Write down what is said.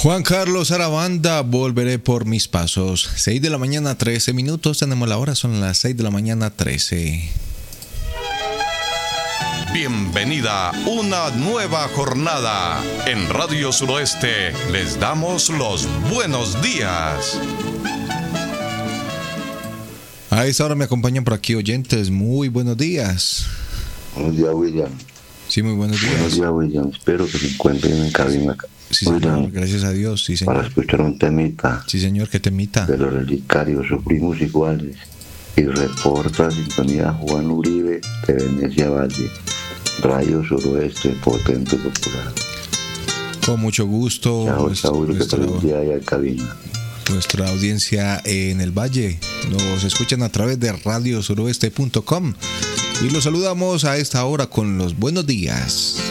Juan Carlos Arabanda, volveré por mis pasos. 6 de la mañana, 13 minutos. Tenemos la hora, son las 6 de la mañana, 13. Bienvenida una nueva jornada. En Radio Suroeste les damos los buenos días. A esta hora me acompañan por aquí oyentes. Muy buenos días. Buenos días, William. Sí, muy buenos días. Buenos días, William. Espero que se encuentren en cabina. Sí, señor. William, Gracias a Dios. Sí, señor. para escuchar un temita. Sí, señor. ¿Qué temita? De los relicarios sufrimos iguales. Y reporta sintonía Juan Uribe de Venecia Valle. Radio Suroeste, potente popular. Con mucho gusto. Chao, Saúl, que feliz día allá en cabina. Nuestra audiencia en el Valle nos escuchan a través de radiosuroeste.com y los saludamos a esta hora con los buenos días.